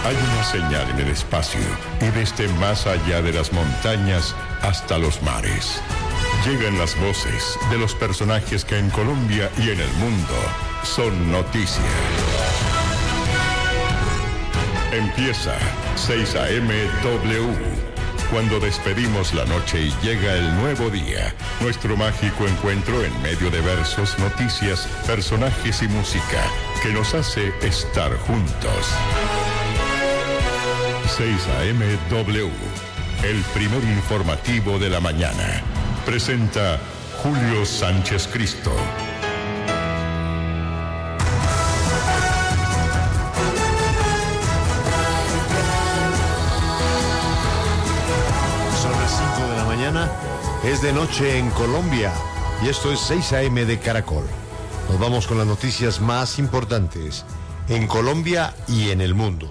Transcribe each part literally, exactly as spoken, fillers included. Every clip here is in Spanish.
Hay una señal en el espacio y desde más allá de las montañas hasta los mares. Llegan las voces de los personajes que en Colombia y en el mundo son noticia. Empieza seis A M W. Cuando despedimos la noche y llega el nuevo día, nuestro mágico encuentro en medio de versos, noticias, personajes y música que nos hace estar juntos. seis A M W, el primer informativo de la mañana. Presenta Julio Sánchez Cristo. Es de noche en Colombia y esto es seis A M de Caracol. Nos vamos con las noticias más importantes en Colombia y en el mundo.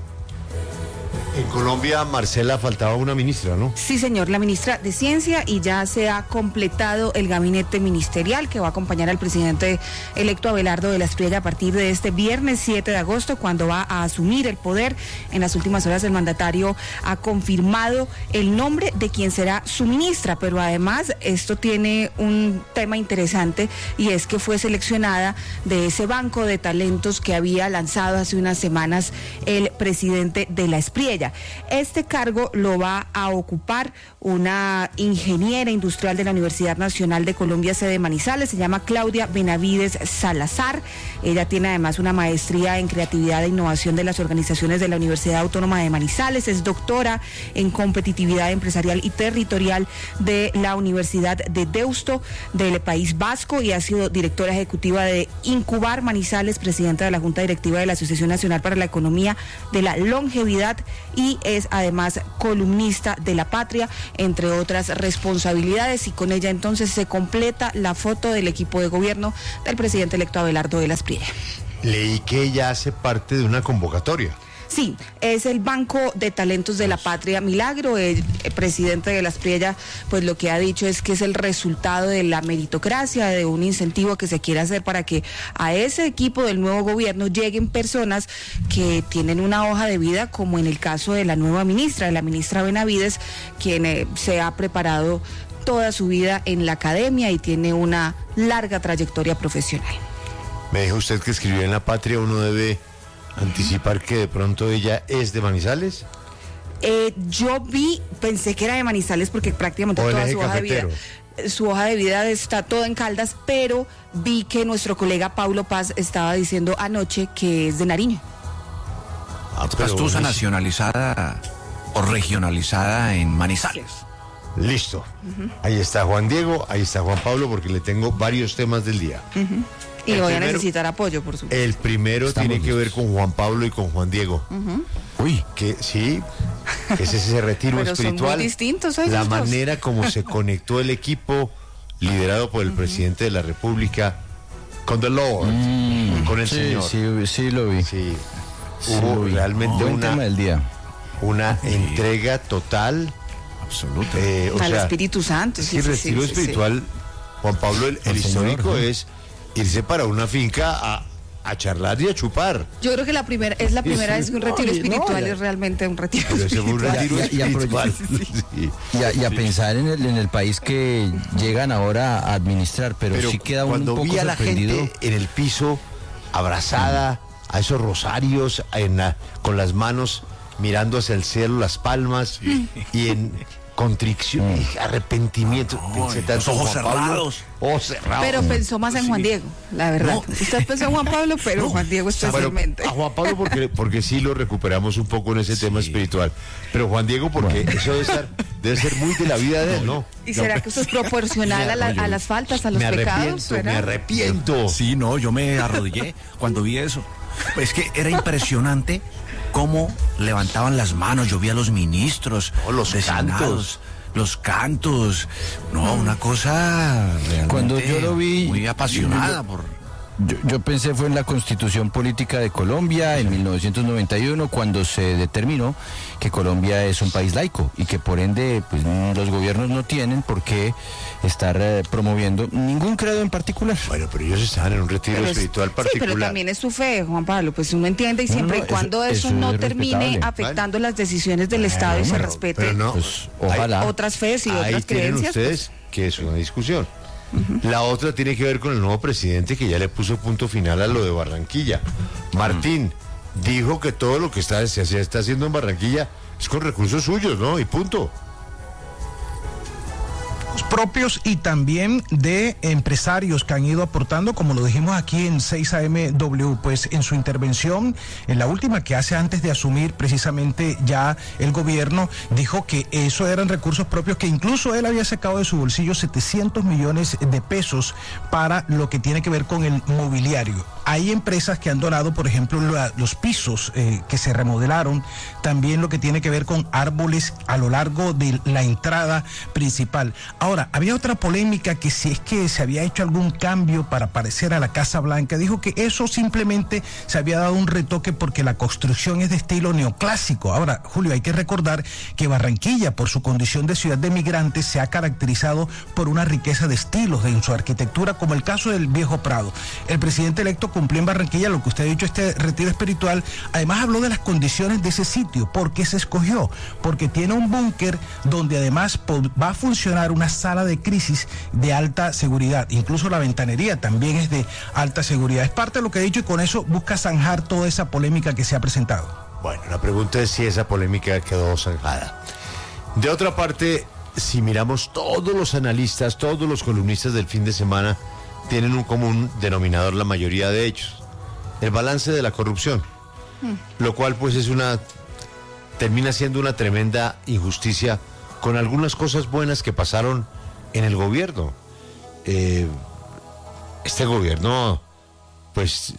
En Colombia, Marcela, faltaba una ministra, ¿no? Sí, señor, la ministra de Ciencia, y ya se ha completado el gabinete ministerial que va a acompañar al presidente electo Abelardo de la Espriella a partir de este viernes siete de agosto, cuando va a asumir el poder. En las últimas horas el mandatario ha confirmado el nombre de quien será su ministra, pero además esto tiene un tema interesante, y es que fue seleccionada de ese banco de talentos que había lanzado hace unas semanas el presidente de la Espriella. Este cargo lo va a ocupar una ingeniera industrial de la Universidad Nacional de Colombia, sede Manizales. Se llama Claudia Benavides Salazar. Ella tiene además una maestría en creatividad e innovación de las organizaciones de la Universidad Autónoma de Manizales. Es doctora en competitividad empresarial y territorial de la Universidad de Deusto del País Vasco, y ha sido directora ejecutiva de Incubar Manizales, presidenta de la Junta Directiva de la Asociación Nacional para la Economía de la Longevidad, y es además columnista de La Patria, entre otras responsabilidades. Y con ella entonces se completa la foto del equipo de gobierno del presidente electo Abelardo de la Espriella. Leí que ella hace parte de una convocatoria. Sí, es el Banco de Talentos de La Patria Milagro. El presidente de la Espriella, pues lo que ha dicho es que es el resultado de la meritocracia, de un incentivo que se quiere hacer para que a ese equipo del nuevo gobierno lleguen personas que tienen una hoja de vida, como en el caso de la nueva ministra, de la ministra Benavides, quien eh, se ha preparado toda su vida en la academia y tiene una larga trayectoria profesional. Me dijo usted que escribió en La Patria, uno debe anticipar que de pronto ella es de Manizales. Eh, yo vi, pensé que era de Manizales porque prácticamente toda su hoja de vida, su hoja de vida está toda en Caldas, pero vi que nuestro colega Paulo Paz estaba diciendo anoche que es de Nariño. Ah, Pastusa nacionalizada o regionalizada en Manizales. Listo. Uh-huh. Ahí está Juan Diego, ahí está Juan Pablo, porque le tengo varios temas del día. Uh-huh. Y el voy primero, a necesitar apoyo, por supuesto. El primero Estamos tiene listos. que ver con Juan Pablo y con Juan Diego. Uh-huh. Uy, que sí, que es ese retiro Pero espiritual. Son muy distintos, la dos. manera como se conectó el equipo liderado por el uh-huh. presidente de la República con the Lord, mm, con el sí, Señor. Sí, sí lo vi. Sí, sí hubo lo vi. realmente Buen una, tema del día. una sí. entrega total. Absoluta. Eh, o Al sea, Espíritu Santo. Sí, el sí, retiro sí, espiritual, sí. Juan Pablo, el, el histórico señor, es irse para una finca a, a charlar y a chupar. Yo creo que la primera es la primera vez que un retiro no, espiritual no, es realmente un retiro Pero espiritual. Ese fue un retiro y, espiritual. Y, y, sí. y, a, y a pensar en el, en el país que llegan ahora a administrar, pero, pero sí queda un, un poco vi a la sorprendido. Gente en el piso, abrazada, mm. a esos rosarios, en la, con las manos mirando hacia el cielo, las palmas, sí. y en contrición mm. y arrepentimiento. No, los ojos cerrados. Ojos cerrados. Pero pensó más en Juan Diego, la verdad. No. Usted pensó en Juan Pablo, pero no. Juan Diego especialmente. Bueno, a Juan Pablo porque, porque sí lo recuperamos un poco en ese sí. tema espiritual. Pero Juan Diego porque bueno. eso debe, estar, debe ser muy de la vida de él, ¿no? ¿Y será no. que eso es proporcional a, la, a las faltas, a los me pecados? Me arrepiento. Sí, no, yo me arrodillé cuando vi eso. Es que era impresionante cómo levantaban las manos. Yo vi a los ministros, oh, los cantos, los cantos. No, una cosa cuando yo lo vi muy apasionada yo, por. Yo, yo pensé fue en la Constitución Política de Colombia en mil novecientos noventa y uno, cuando se determinó que Colombia es un país laico y que por ende pues, los gobiernos no tienen por qué estar eh, promoviendo ningún credo en particular. Bueno, pero ellos estaban en un retiro pero espiritual es, particular. Sí, pero también es su fe, Juan Pablo, pues uno entiende y No, siempre no, y cuando eso- eso, eso no es termine respetable. afectando las decisiones del Bueno, Estado y se pero- respete pero no, Pues, hay ojalá. otras fees y Ahí otras tienen creencias. ustedes que es una discusión. La otra tiene que ver con el nuevo presidente que ya le puso punto final a lo de Barranquilla. Martín dijo que todo lo que está, se, se está haciendo en Barranquilla es con recursos suyos, ¿no? Y punto. Propios y también de empresarios que han ido aportando, como lo dijimos aquí en seis A M W, pues en su intervención, en la última que hace antes de asumir precisamente ya el gobierno, dijo que eso eran recursos propios, que incluso él había sacado de su bolsillo setecientos millones de pesos para lo que tiene que ver con el mobiliario. Hay empresas que han donado, por ejemplo, la, los pisos eh, que se remodelaron, también lo que tiene que ver con árboles a lo largo de la entrada principal. Ahora, había otra polémica que si es que se había hecho algún cambio para parecer a la Casa Blanca, dijo que eso simplemente se había dado un retoque porque la construcción es de estilo neoclásico. Ahora, Julio, hay que recordar que Barranquilla, por su condición de ciudad de migrantes, se ha caracterizado por una riqueza de estilos en su arquitectura, como el caso del Viejo Prado. El presidente electo cumplió en Barranquilla lo que usted ha dicho, este retiro espiritual. Además habló de las condiciones de ese sitio, por qué se escogió, porque tiene un búnker donde además va a funcionar una sala de crisis de alta seguridad, incluso la ventanería también es de alta seguridad. Es parte de lo que he dicho y con eso busca zanjar toda esa polémica que se ha presentado. Bueno, la pregunta es si esa polémica quedó zanjada. De otra parte, si miramos todos los analistas, todos los columnistas del fin de semana, tienen un común denominador, la mayoría de ellos: el balance de la corrupción, mm. lo cual pues es una, termina siendo una tremenda injusticia con algunas cosas buenas que pasaron en el gobierno. Eh, este gobierno pues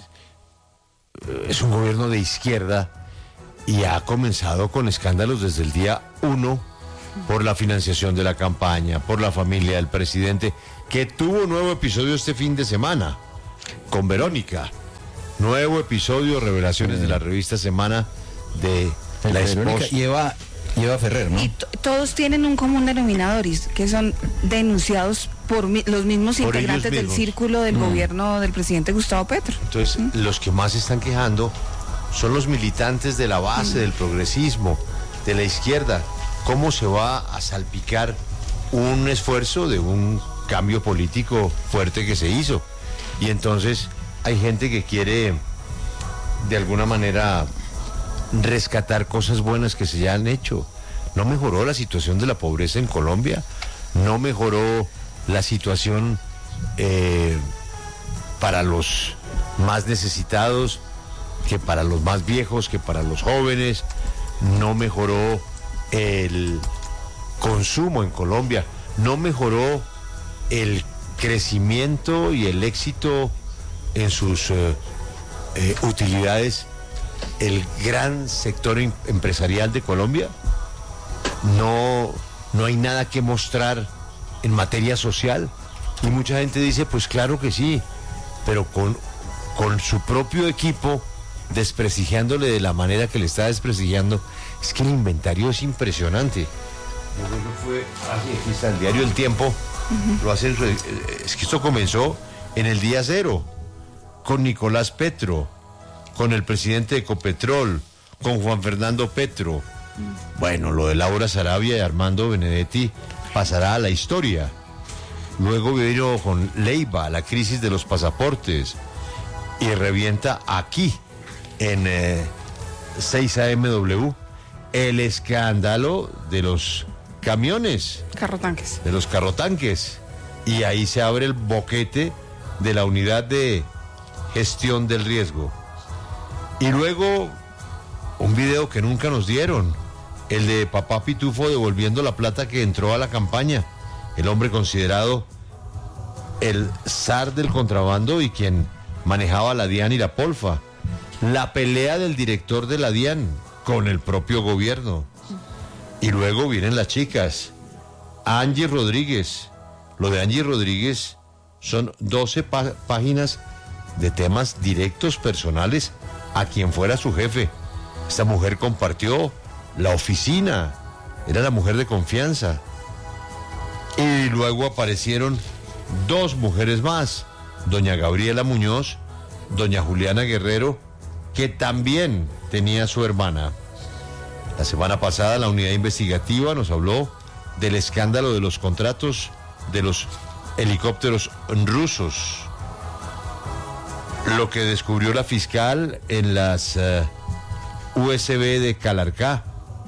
es un gobierno de izquierda y ha comenzado con escándalos desde el día uno por la financiación de la campaña, por la familia del presidente, que tuvo nuevo episodio este fin de semana con Verónica. Nuevo episodio, revelaciones de la revista Semana de la esposa. Y Eva, y Eva Ferrer, ¿no? Y t- todos tienen un común denominador, y es que son denunciados por mi- los mismos Por integrantes ellos del mismos. círculo del Mm. gobierno del presidente Gustavo Petro. Entonces, ¿Mm? los que más se están quejando son los militantes de la base, mm. del progresismo, de la izquierda. ¿Cómo se va a salpicar un esfuerzo de un cambio político fuerte que se hizo? Y entonces hay gente que quiere de alguna manera rescatar cosas buenas que se ya han hecho. No mejoró la situación de la pobreza en Colombia, no mejoró la situación eh, para los más necesitados, que para los más viejos, que para los jóvenes, no mejoró el consumo en Colombia, no mejoró el crecimiento y el éxito en sus eh, eh, utilidades, el gran sector em- empresarial de Colombia. No, no hay nada que mostrar en materia social. Y mucha gente dice, pues claro que sí, pero con, con su propio equipo desprestigiándole de la manera que le está desprestigiando. Es que el inventario es impresionante. Yo creo que fue, ah, sí, aquí está el diario El Tiempo, uh-huh. lo hace, es que esto comenzó en el día cero, con Nicolás Petro, con el presidente de Ecopetrol, con Juan Fernando Petro. Uh-huh. Bueno, lo de Laura Sarabia y Armando Benedetti pasará a la historia. Luego vino con Leiva, la crisis de los pasaportes, y revienta aquí, en eh, seis A M W, el escándalo de los camiones. Carrotanques. De los carrotanques. Y ahí se abre el boquete de la unidad de gestión del riesgo. Y luego, un video que nunca nos dieron, el de Papá Pitufo devolviendo la plata que entró a la campaña. El hombre considerado el zar del contrabando y quien manejaba la DIAN y la Polfa. La pelea del director de la DIAN con el propio gobierno. Y luego vienen las chicas. Angie Rodríguez. Lo de Angie Rodríguez son doce pá- páginas de temas directos, personales, a quien fuera su jefe. Esta mujer compartió la oficina, era la mujer de confianza. Y luego aparecieron dos mujeres más, doña Gabriela Muñoz, doña Juliana Guerrero, que también tenía su hermana. La semana pasada la unidad investigativa nos habló del escándalo de los contratos de los helicópteros rusos. Lo que descubrió la fiscal en las uh, U S B de Calarcá.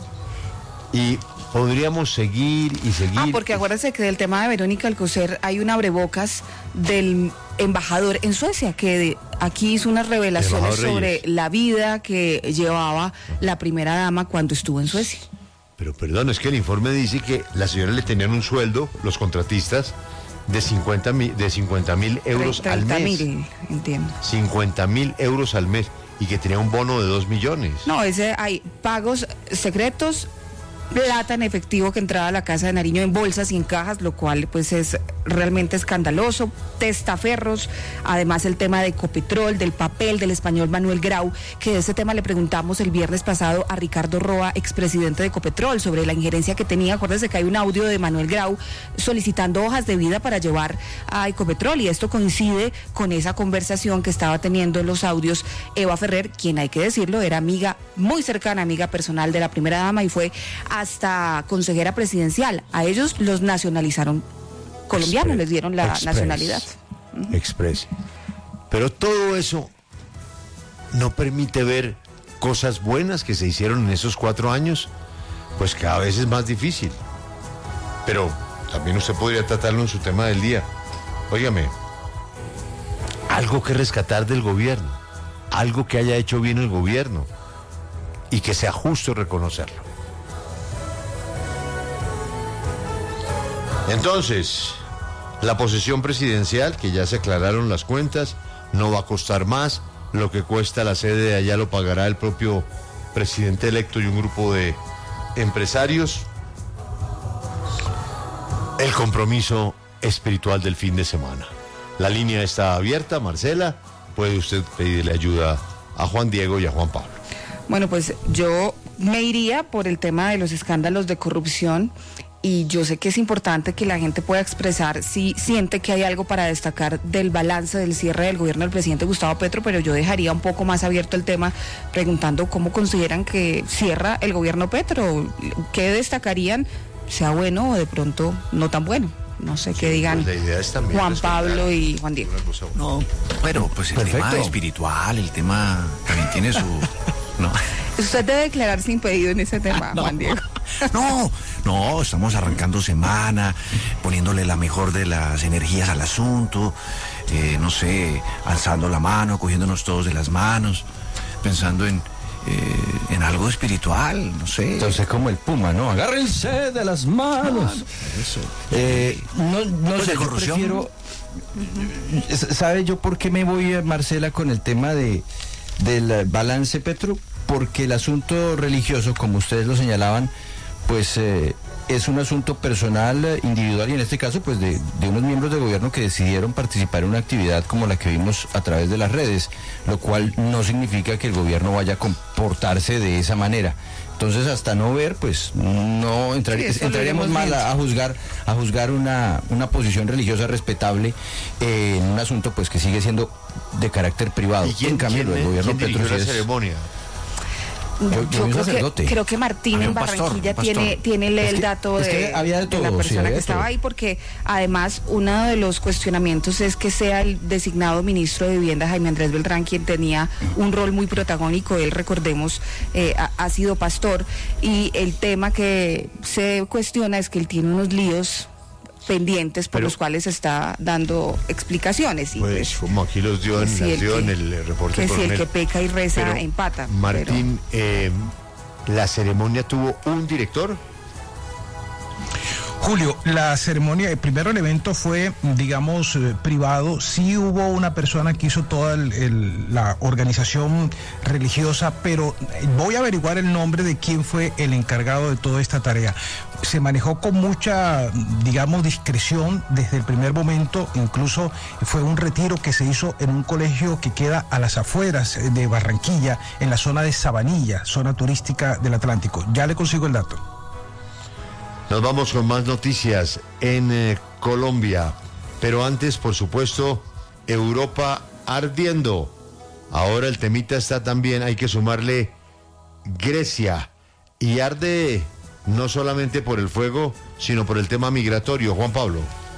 Y podríamos seguir y seguir. Ah, porque acuérdense que del tema de Verónica Alcocer hay un abrebocas del embajador en Suecia que de, aquí hizo unas revelaciones sobre la vida que llevaba la primera dama cuando estuvo en Suecia. Pero perdón, es que el informe dice que la señora le tenían un sueldo, los contratistas, de cincuenta mil de cincuenta mil euros al mes. Mil, entiendo. cincuenta mil euros al mes y que tenía un bono de dos millones. No, ese hay pagos secretos, plata en efectivo que entraba a la casa de Nariño en bolsas y en cajas, lo cual pues es realmente escandaloso, testaferros, además el tema de Ecopetrol, del papel del español Manuel Grau, que de ese tema le preguntamos el viernes pasado a Ricardo Roa, expresidente de Ecopetrol, sobre la injerencia que tenía. Acuérdense que hay un audio de Manuel Grau solicitando hojas de vida para llevar a Ecopetrol, y esto coincide con esa conversación que estaba teniendo en los audios Eva Ferrer, quien, hay que decirlo, era amiga muy cercana, amiga personal de la primera dama y fue hasta consejera presidencial. A ellos los nacionalizaron colombianos, Express, les dieron la Express, nacionalidad. Express. Pero todo eso no permite ver cosas buenas que se hicieron en esos cuatro años, pues cada vez es más difícil. Pero también usted podría tratarlo en su tema del día. Óigame, algo que rescatar del gobierno, algo que haya hecho bien el gobierno y que sea justo reconocerlo. Entonces, la posesión presidencial, que ya se aclararon las cuentas, no va a costar más. Lo que cuesta la sede de allá lo pagará el propio presidente electo y un grupo de empresarios. El compromiso espiritual del fin de semana. La línea está abierta, Marcela. Puede usted pedirle ayuda a Juan Diego y a Juan Pablo. Bueno, pues yo me iría por el tema de los escándalos de corrupción. Y yo sé que es importante que la gente pueda expresar si siente que hay algo para destacar del balance del cierre del gobierno del presidente Gustavo Petro, pero yo dejaría un poco más abierto el tema preguntando cómo consideran que cierra el gobierno Petro, qué destacarían, sea bueno o de pronto no tan bueno. No sé sí, qué digan pues la idea es también Juan Pablo y Juan Diego. No, pero pues el Perfecto. tema espiritual, el tema también tiene su... No. Usted debe declararse impedido en ese tema, no, Juan Diego. No, no, estamos arrancando semana, poniéndole la mejor de las energías al asunto, eh, no sé, alzando la mano, cogiéndonos todos de las manos, pensando en, eh, en algo espiritual, no sé. Entonces como el puma, ¿no? Agárrense de las manos. Ah, eso. Eh, no no pues sé, yo prefiero... ¿Sabe yo por qué me voy, Marcela, con el tema de del balance Petro? Porque el asunto religioso, como ustedes lo señalaban, pues eh, es un asunto personal, eh, individual, y en este caso pues de, de unos miembros de gobierno que decidieron participar en una actividad como la que vimos a través de las redes, lo cual no significa que el gobierno vaya a comportarse de esa manera. Entonces, hasta no ver, pues no entrar, sí, entraríamos mal a, a juzgar a juzgar una, una posición religiosa respetable eh, en un asunto pues que sigue siendo de carácter privado. ¿Y quién, en cambio, quién, el gobierno ¿quién dirigió Petro la es... ceremonia? Yo, yo creo, que, creo que Martín en Barranquilla pastor, tiene, tiene el, es que, dato de, de, de, todo, de la persona sí, que estaba todo. ahí, porque además uno de los cuestionamientos es que sea el designado ministro de Vivienda, Jaime Andrés Beltrán, quien tenía un rol muy protagónico. Él, recordemos, eh, ha, ha sido pastor, y el tema que se cuestiona es que él tiene unos líos pendientes por Pero, los cuales está dando explicaciones. Y pues, pues como aquí los dio, en, si dio que, en el reporte. Que si el que peca y reza pero, empata. Martín, pero... eh, ¿la ceremonia tuvo un director? Julio, la ceremonia, primero el evento fue, digamos, eh, privado. Sí hubo una persona que hizo toda el, el, la organización religiosa, pero voy a averiguar el nombre de quién fue el encargado de toda esta tarea. Se manejó con mucha, digamos, discreción desde el primer momento. Incluso fue un retiro que se hizo en un colegio que queda a las afueras de Barranquilla, en la zona de Sabanilla, zona turística del Atlántico. Ya le consigo el dato. Nos vamos con más noticias en eh, Colombia, pero antes, por supuesto, Europa ardiendo. Ahora el temita está también, hay que sumarle Grecia, y arde no solamente por el fuego, sino por el tema migratorio. Juan Pablo.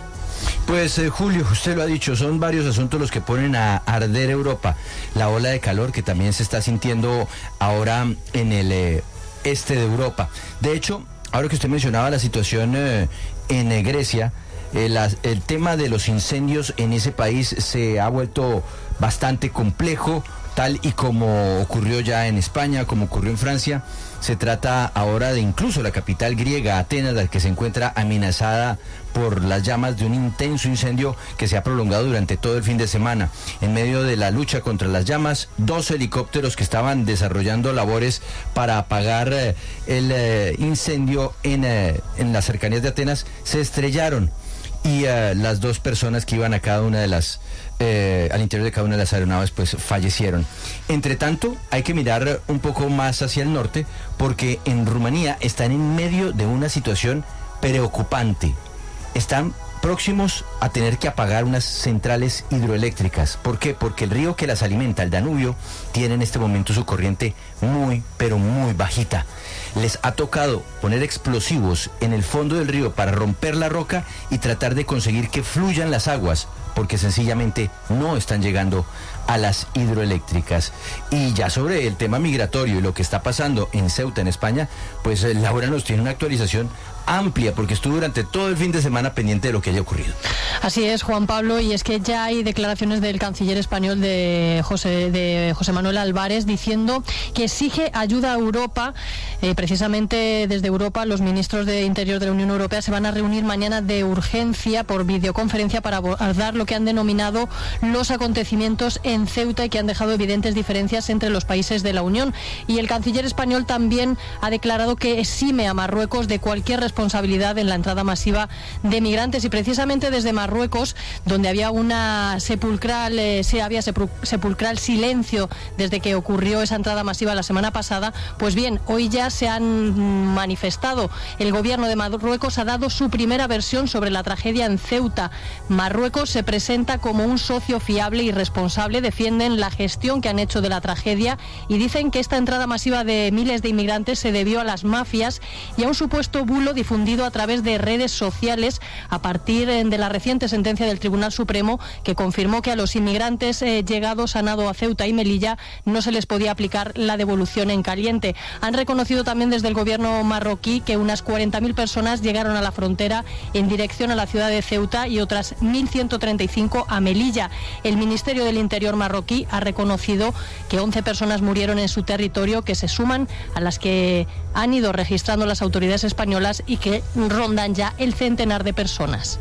Pues eh, Julio, usted lo ha dicho, son varios asuntos los que ponen a arder Europa. La ola de calor que también se está sintiendo ahora en el eh, este de Europa. De hecho, ahora que usted mencionaba la situación eh, en eh, Grecia, eh, la, el tema de los incendios en ese país se ha vuelto bastante complejo, tal y como ocurrió ya en España, como ocurrió en Francia. Se trata ahora de incluso la capital griega, Atenas, la que se encuentra amenazada por las llamas de un intenso incendio que se ha prolongado durante todo el fin de semana. En medio de la lucha contra las llamas, dos helicópteros que estaban desarrollando labores para apagar eh, el eh, incendio en, eh, en las cercanías de Atenas se estrellaron. Y uh, las dos personas que iban a cada una de las, eh, al interior de cada una de las aeronaves, pues fallecieron. Entre tanto, hay que mirar un poco más hacia el norte, porque en Rumanía están en medio de una situación preocupante. Están próximos a tener que apagar unas centrales hidroeléctricas. ¿Por qué? Porque el río que las alimenta, el Danubio, tiene en este momento su corriente muy, pero muy bajita. Les ha tocado poner explosivos en el fondo del río para romper la roca y tratar de conseguir que fluyan las aguas, porque sencillamente no están llegando a las hidroeléctricas. Y ya sobre el tema migratorio y lo que está pasando en Ceuta, en España, pues eh, Laura nos tiene una actualización amplia, porque estuvo durante todo el fin de semana pendiente de lo que haya ocurrido. Así es, Juan Pablo, y es que ya hay declaraciones del canciller español de José, de José Manuel Álvarez diciendo que exige ayuda a Europa. Eh, precisamente desde Europa, los ministros de Interior de la Unión Europea se van a reunir mañana de urgencia por videoconferencia para abordar lo que han denominado los acontecimientos en Ceuta y que han dejado evidentes diferencias entre los países de la Unión. Y el canciller español también ha declarado que exime a Marruecos de cualquier responsabilidad en la entrada masiva de migrantes, y precisamente desde Marruecos, donde había una sepulcral, eh, se había sepulcral silencio desde que ocurrió esa entrada masiva la semana pasada, pues bien, hoy ya se han manifestado. El gobierno de Marruecos ha dado su primera versión sobre la tragedia en Ceuta. Marruecos se presenta como un socio fiable y responsable, defienden la gestión que han hecho de la tragedia y dicen que esta entrada masiva de miles de inmigrantes se debió a las mafias y a un supuesto bulo difundido a través de redes sociales a partir de la reciente sentencia del Tribunal Supremo, que confirmó que a los inmigrantes eh, llegados a nado a Ceuta y Melilla no se les podía aplicar la devolución en caliente. Han reconocido también desde el gobierno marroquí que unas cuarenta mil personas llegaron a la frontera en dirección a la ciudad de Ceuta y otras mil ciento treinta y cinco a Melilla. El Ministerio del Interior marroquí ha reconocido que once personas murieron en su territorio, que se suman a las que han ido registrando las autoridades españolas y que rondan ya el centenar de personas.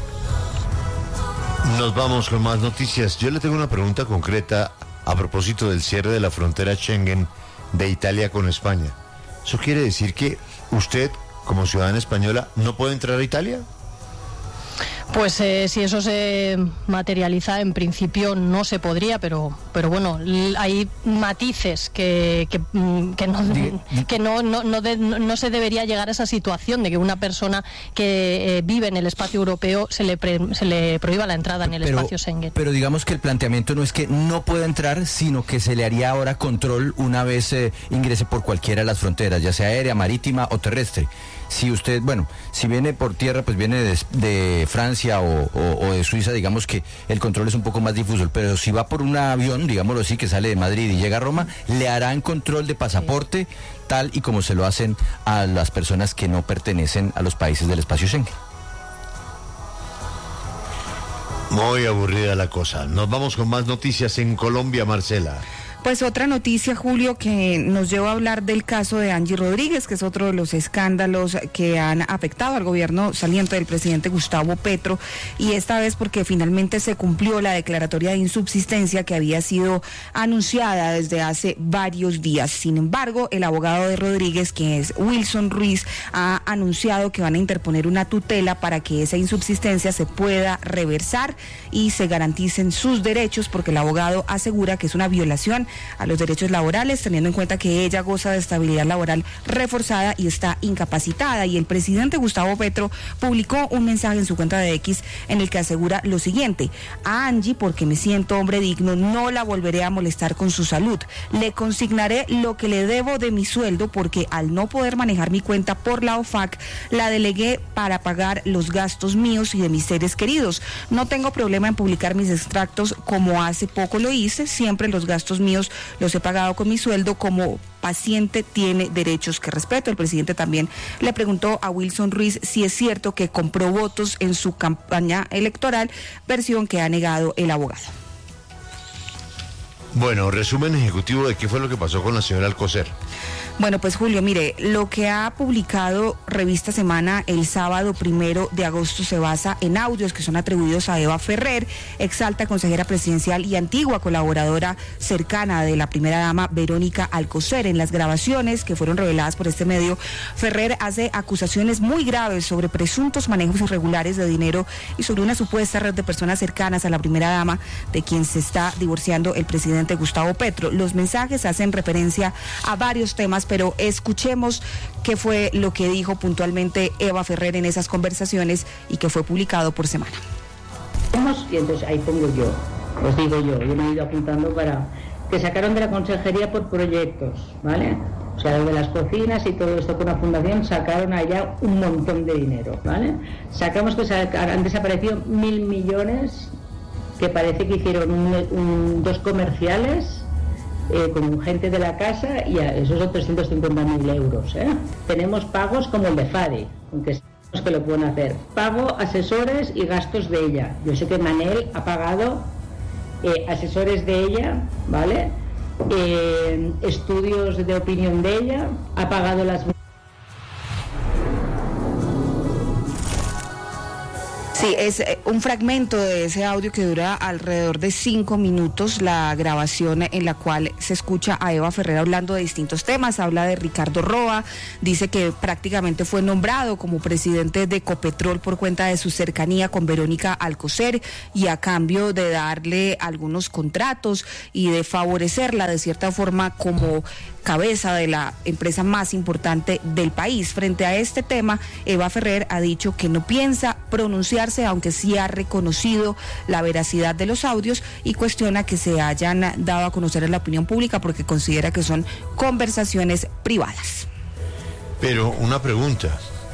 Nos vamos con más noticias. Yo le tengo una pregunta concreta a propósito del cierre de la frontera Schengen de Italia con España. ¿Eso quiere decir que usted, como ciudadana española, no puede entrar a Italia? Pues eh, si eso se materializa, en principio no se podría, pero pero bueno, hay matices que que, que, no, que no, no, no, de, no se debería llegar a esa situación de que una persona que eh, vive en el espacio europeo se le, pre, se le prohíba la entrada en el pero, espacio Schengen. Pero digamos que el planteamiento no es que no pueda entrar, sino que se le haría ahora control una vez eh, ingrese por cualquiera de las fronteras, ya sea aérea, marítima o terrestre. Si usted, bueno, si viene por tierra, pues viene de, de Francia o, o, o de Suiza, digamos que el control es un poco más difuso, pero si va por un avión, digámoslo así, que sale de Madrid y llega a Roma, le harán control de pasaporte, sí, tal y como se lo hacen a las personas que no pertenecen a los países del espacio Schengen. Muy aburrida la cosa. Nos vamos con más noticias en Colombia, Marcela. Pues otra noticia, Julio, que nos lleva a hablar del caso de Angie Rodríguez, que es otro de los escándalos que han afectado al gobierno saliente del presidente Gustavo Petro, y esta vez porque finalmente se cumplió la declaratoria de insubsistencia que había sido anunciada desde hace varios días. Sin embargo, el abogado de Rodríguez, que es Wilson Ruiz, ha anunciado que van a interponer una tutela para que esa insubsistencia se pueda reversar y se garanticen sus derechos, porque el abogado asegura que es una violación a los derechos laborales, teniendo en cuenta que ella goza de estabilidad laboral reforzada y está incapacitada. Y el presidente Gustavo Petro publicó un mensaje en su cuenta de X en el que asegura lo siguiente: a Angie, porque me siento hombre digno, no la volveré a molestar con su salud. Le consignaré lo que le debo de mi sueldo, porque al no poder manejar mi cuenta por la O F A C, la delegué para pagar los gastos míos y de mis seres queridos. No tengo problema en publicar mis extractos como hace poco lo hice, siempre los gastos míos los he pagado con mi sueldo, como paciente tiene derechos que respeto. El presidente también le preguntó a Wilson Ruiz si es cierto que compró votos en su campaña electoral, versión que ha negado el abogado. Bueno, resumen ejecutivo de qué fue lo que pasó con la señora Alcocer. Bueno, pues Julio, mire, lo que ha publicado Revista Semana el sábado primero de agosto se basa en audios que son atribuidos a Eva Ferrer, exalta consejera presidencial y antigua colaboradora cercana de la primera dama Verónica Alcocer. En las grabaciones que fueron reveladas por este medio, Ferrer hace acusaciones muy graves sobre presuntos manejos irregulares de dinero y sobre una supuesta red de personas cercanas a la primera dama, de quien se está divorciando el presidente Gustavo Petro. Los mensajes hacen referencia a varios temas, pero escuchemos qué fue lo que dijo puntualmente Eva Ferrer en esas conversaciones y que fue publicado por Semana. Y entonces ahí pongo yo, os digo yo, yo me he ido apuntando para que sacaron de la consejería por proyectos, ¿vale? O sea, de las cocinas y todo esto con la fundación sacaron allá un montón de dinero, ¿vale? Sacamos que han desaparecido mil millones, que parece que hicieron un, un, dos comerciales Eh, con gente de la casa, y a esos son trescientos cincuenta mil euros. ¿eh? Tenemos pagos como el de Fadi, aunque sabemos que lo pueden hacer. Pago asesores y gastos de ella. Yo sé que Manel ha pagado eh, asesores de ella, ¿vale? Eh, estudios de opinión de ella, ha pagado las... Sí, es un fragmento de ese audio que dura alrededor de cinco minutos, la grabación en la cual se escucha a Eva Ferrer hablando de distintos temas. Habla de Ricardo Roa, dice que prácticamente fue nombrado como presidente de Ecopetrol por cuenta de su cercanía con Verónica Alcocer y a cambio de darle algunos contratos y de favorecerla de cierta forma como cabeza de la empresa más importante del país. Frente a este tema, Eva Ferrer ha dicho que no piensa pronunciarse, aunque sí ha reconocido la veracidad de los audios y cuestiona que se hayan dado a conocer en la opinión pública porque considera que son conversaciones privadas. Pero una pregunta,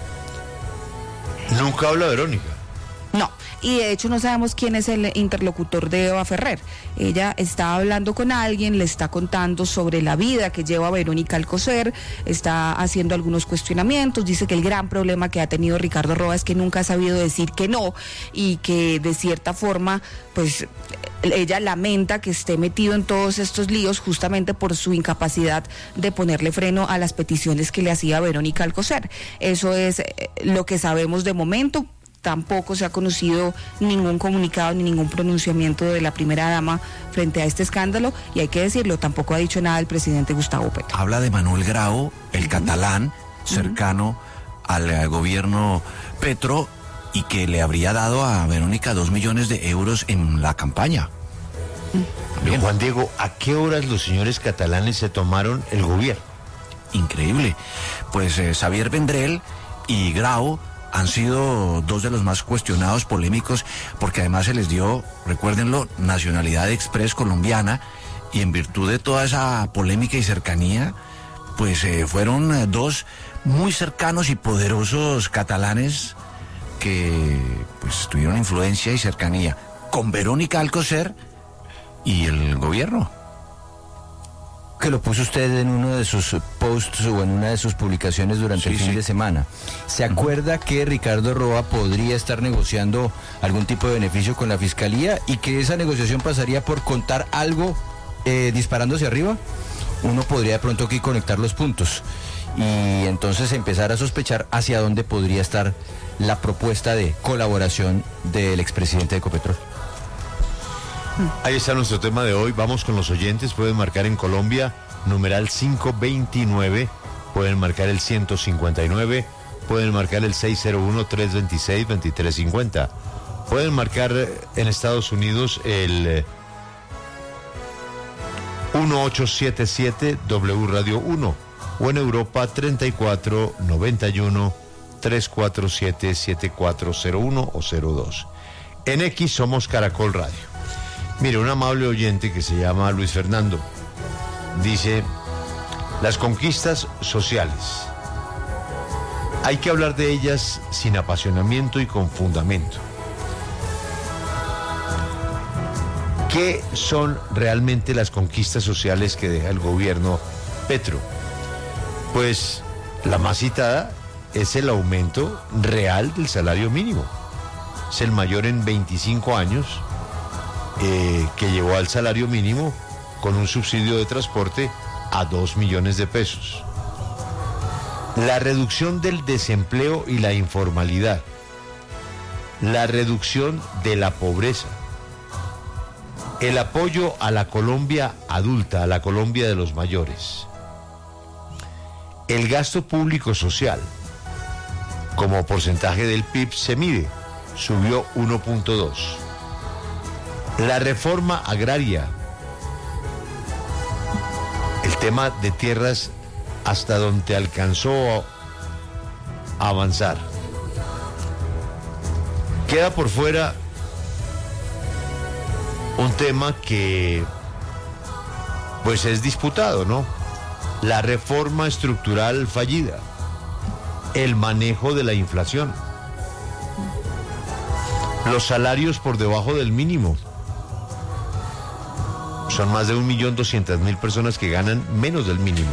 ¿nunca habla Verónica? No, y de hecho no sabemos quién es el interlocutor de Eva Ferrer. Ella está hablando con alguien, le está contando sobre la vida que lleva Verónica Alcocer, está haciendo algunos cuestionamientos, dice que el gran problema que ha tenido Ricardo Roa es que nunca ha sabido decir que no y que de cierta forma, pues ella lamenta que esté metido en todos estos líos justamente por su incapacidad de ponerle freno a las peticiones que le hacía Verónica Alcocer. Eso es lo que sabemos de momento. Tampoco se ha conocido ningún comunicado ni ningún pronunciamiento de la primera dama frente a este escándalo, y hay que decirlo, tampoco ha dicho nada el presidente Gustavo Petro. Habla de Manuel Grau, el uh-huh. catalán, cercano uh-huh. al gobierno Petro, y que le habría dado a Verónica dos millones de euros en la campaña. Uh-huh. Juan Diego, ¿a qué horas los señores catalanes se tomaron el gobierno? Increíble. Pues eh, Xavier Vendrell y Grau han sido dos de los más cuestionados, polémicos, porque además se les dio, recuérdenlo, nacionalidad express colombiana, y en virtud de toda esa polémica y cercanía, pues eh, fueron eh, dos muy cercanos y poderosos catalanes que pues tuvieron influencia y cercanía con Verónica Alcocer y el gobierno. Que lo puso usted en uno de sus posts o en una de sus publicaciones durante sí, el fin sí. de semana. ¿Se acuerda que Ricardo Roa podría estar negociando algún tipo de beneficio con la Fiscalía y que esa negociación pasaría por contar algo eh, disparando hacia arriba, uno podría de pronto aquí conectar los puntos y entonces empezar a sospechar hacia dónde podría estar la propuesta de colaboración del expresidente de Ecopetrol. Ahí está nuestro tema de hoy. Vamos con los oyentes. Pueden marcar en Colombia, numeral cinco veintinueve. Pueden marcar el ciento cincuenta y nueve. Pueden marcar el seis cero uno, tres dos seis, dos tres cinco cero. Pueden marcar en Estados Unidos el uno ocho siete siete W Radio uno. O en Europa treinta y cuatro noventa y uno, trescientos cuarenta y siete, setenta y cuatro cero uno o cero dos. En X somos Caracol Radio. Mire, un amable oyente que se llama Luis Fernando dice: las conquistas sociales, hay que hablar de ellas sin apasionamiento y con fundamento. ¿Qué son realmente las conquistas sociales que deja el gobierno Petro? Pues la más citada es el aumento real del salario mínimo. Es el mayor en veinticinco años, eh, que llevó al salario mínimo con un subsidio de transporte a dos millones de pesos. La reducción del desempleo y la informalidad. La reducción de la pobreza. El apoyo a la Colombia adulta, a la Colombia de los mayores. El gasto público social, como porcentaje del P I B se mide, subió uno punto dos. La reforma agraria, el tema de tierras hasta donde alcanzó a avanzar. Queda por fuera un tema que pues es disputado, ¿no? La reforma estructural fallida, el manejo de la inflación, los salarios por debajo del mínimo. Son más de un millón doscientas mil personas que ganan menos del mínimo.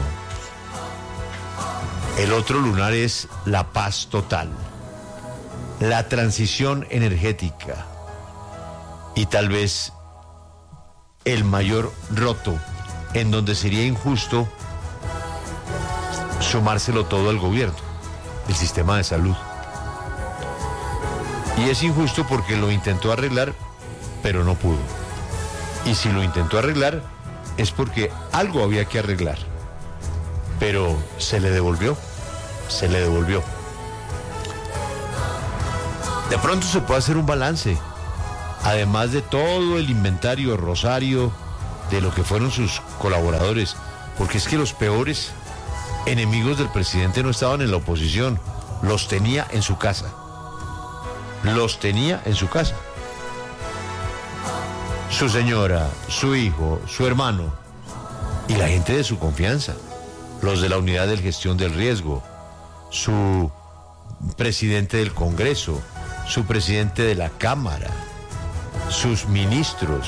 El otro lunar es la paz total, la transición energética y tal vez el mayor roto, en donde sería injusto sumárselo todo al gobierno, el sistema de salud. Y es injusto porque lo intentó arreglar, pero no pudo. Y si lo intentó arreglar, es porque algo había que arreglar. Pero se le devolvió, se le devolvió. De pronto se puede hacer un balance, además de todo el inventario rosario de lo que fueron sus colaboradores, porque es que los peores enemigos del presidente no estaban en la oposición, los tenía en su casa. Los tenía en su casa. Su señora, su hijo, su hermano y la gente de su confianza, los de la unidad de gestión del riesgo, su presidente del Congreso, su presidente de la Cámara, sus ministros.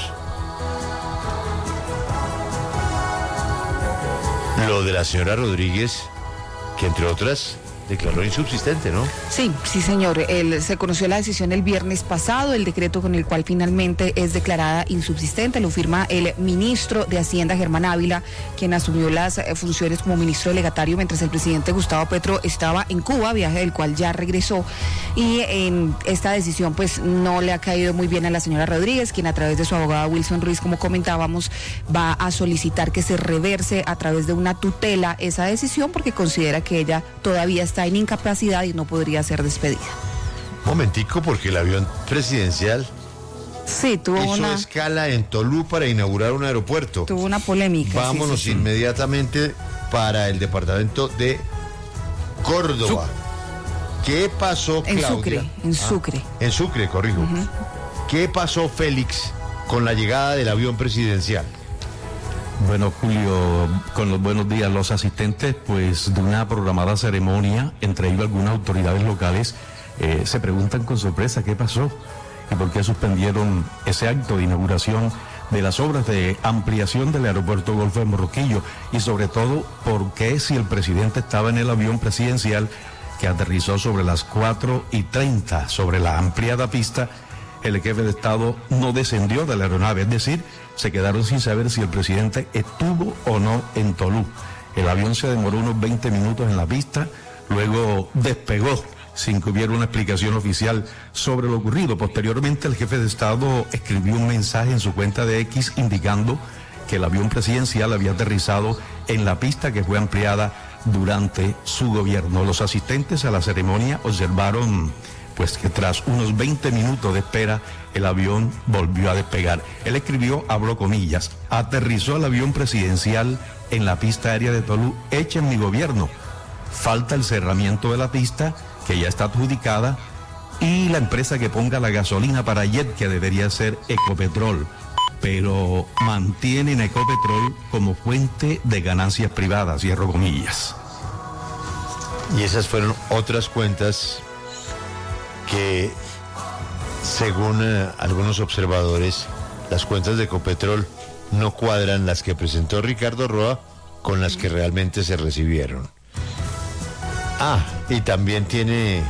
Lo de la señora Rodríguez, que entre otras declaró insubsistente, ¿no? Sí, sí, señor. El, se conoció la decisión el viernes pasado, el decreto con el cual finalmente es declarada insubsistente. Lo firma el ministro de Hacienda, Germán Ávila, quien asumió las funciones como ministro delegatario mientras el presidente Gustavo Petro estaba en Cuba, viaje del cual ya regresó. Y en esta decisión, pues, no le ha caído muy bien a la señora Rodríguez, quien a través de su abogada Wilson Ruiz, como comentábamos, va a solicitar que se reverse a través de una tutela esa decisión, porque considera que ella todavía está en incapacidad y no podría ser despedida. Momentico, porque el avión presidencial sí, tuvo hizo una escala en Tolú para inaugurar un aeropuerto. Tuvo una polémica. Vámonos sí, sí, sí. inmediatamente para el departamento de Córdoba. Su ¿Qué pasó, Claudia? En Sucre, en Sucre. Ah, en Sucre, corrijo. Uh-huh. ¿Qué pasó, Félix, con la llegada del avión presidencial? Bueno, Julio, con los buenos días, los asistentes, pues, de una programada ceremonia, entre ellos algunas autoridades locales, eh, se preguntan con sorpresa qué pasó y por qué suspendieron ese acto de inauguración de las obras de ampliación del aeropuerto Golfo de Morroquillo y sobre todo, por qué si el presidente estaba en el avión presidencial que aterrizó sobre las cuatro y treinta sobre la ampliada pista, el jefe de Estado no descendió de la aeronave, es decir, se quedaron sin saber si el presidente estuvo o no en Tolú. El avión se demoró unos veinte minutos en la pista, luego despegó sin que hubiera una explicación oficial sobre lo ocurrido. Posteriormente, el jefe de Estado escribió un mensaje en su cuenta de X indicando que el avión presidencial había aterrizado en la pista que fue ampliada durante su gobierno. Los asistentes a la ceremonia observaron pues que tras unos veinte minutos de espera el avión volvió a despegar. Él escribió, abro comillas, aterrizó el avión presidencial en la pista aérea de Tolú, hecha en mi gobierno. Falta el cerramiento de la pista, que ya está adjudicada, y la empresa que ponga la gasolina para jet, que debería ser Ecopetrol, pero mantienen Ecopetrol como fuente de ganancias privadas, cierro comillas. Y esas fueron otras cuentas que, según eh, algunos observadores, las cuentas de Ecopetrol no cuadran las que presentó Ricardo Roa con las que realmente se recibieron. Ah, y también tiene